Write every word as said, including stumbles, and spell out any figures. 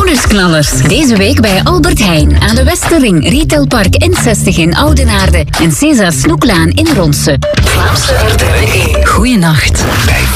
bonusknallers. Deze week bij Albert Heijn aan de Westerring, Retailpark N zestig in Oudenaarde en César Snoeklaan in Ronse. Vlaamse R T L één. Goeienacht. Bij